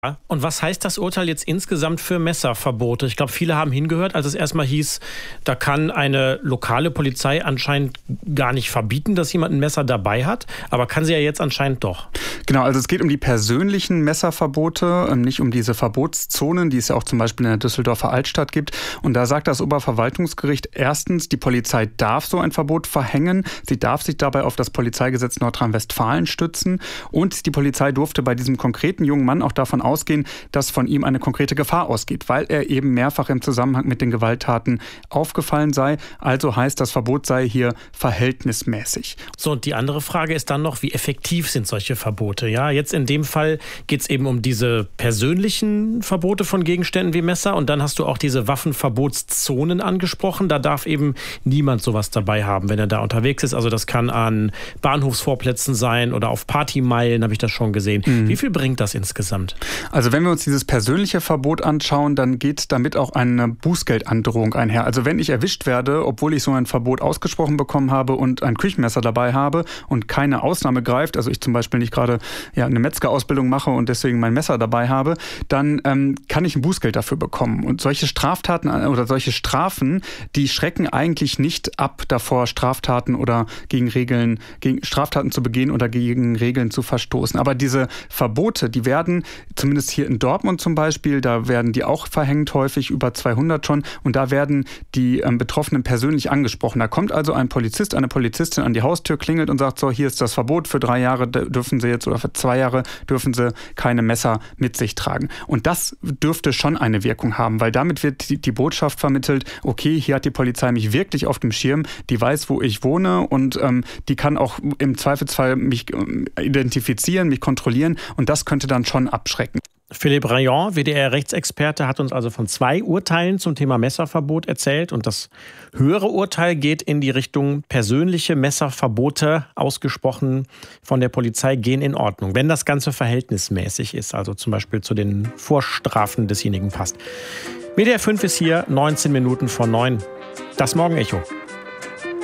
Und was heißt das Urteil jetzt insgesamt für Messerverbote? Ich glaube, viele haben hingehört, als es erstmal hieß, da kann eine lokale Polizei anscheinend gar nicht verbieten, dass jemand ein Messer dabei hat. Aber kann sie ja jetzt anscheinend doch. Genau, also es geht um die persönlichen Messerverbote, nicht um diese Verbotszonen, die es ja auch zum Beispiel in der Düsseldorfer Altstadt gibt. Und da sagt das Oberverwaltungsgericht erstens, die Polizei darf so ein Verbot verhängen. Sie darf sich dabei auf das Polizeigesetz Nordrhein-Westfalen stützen. Und die Polizei durfte bei diesem konkreten jungen Mann auch davon ausgehen, dass von ihm eine konkrete Gefahr ausgeht, weil er eben mehrfach im Zusammenhang mit den Gewalttaten aufgefallen sei. Also heißt, das Verbot sei hier verhältnismäßig. So, und die andere Frage ist dann noch, wie effektiv sind solche Verbote? Ja, jetzt in dem Fall geht es eben um diese persönlichen Verbote von Gegenständen wie Messer und dann hast du auch diese Waffenverbotszonen angesprochen. Da darf eben niemand sowas dabei haben, wenn er da unterwegs ist. Also das kann an Bahnhofsvorplätzen sein oder auf Partymeilen, habe ich das schon gesehen. Wie viel bringt das insgesamt? Also wenn wir uns dieses persönliche Verbot anschauen, dann geht damit auch eine Bußgeldandrohung einher. Also wenn ich erwischt werde, obwohl ich so ein Verbot ausgesprochen bekommen habe und ein Küchenmesser dabei habe und keine Ausnahme greift, also ich zum Beispiel nicht gerade eine Metzgerausbildung mache und deswegen mein Messer dabei habe, dann kann ich ein Bußgeld dafür bekommen. Und solche Straftaten oder solche Strafen, die schrecken eigentlich nicht ab davor, Straftaten oder gegen Straftaten zu begehen oder gegen Regeln zu verstoßen. Aber diese Verbote, die werden zumindest hier in Dortmund zum Beispiel, da werden die auch verhängt häufig, über 200 schon. Und da werden die Betroffenen persönlich angesprochen. Da kommt also ein Polizist, eine Polizistin an die Haustür, klingelt und sagt, so, hier ist das Verbot, für 3 Jahre dürfen Sie jetzt oder für 2 Jahre dürfen Sie keine Messer mit sich tragen. Und das dürfte schon eine Wirkung haben, weil damit wird die Botschaft vermittelt, okay, hier hat die Polizei mich wirklich auf dem Schirm, die weiß, wo ich wohne und die kann auch im Zweifelsfall mich identifizieren, mich kontrollieren und das könnte dann schon abschrecken. Philipp Rayon, WDR-Rechtsexperte, hat uns also von 2 Urteilen zum Thema Messerverbot erzählt. Und das höhere Urteil geht in die Richtung, persönliche Messerverbote, ausgesprochen von der Polizei, gehen in Ordnung, wenn das Ganze verhältnismäßig ist, also zum Beispiel zu den Vorstrafen desjenigen passt. WDR 5 ist hier, 19 Minuten vor 9. Das Morgenecho.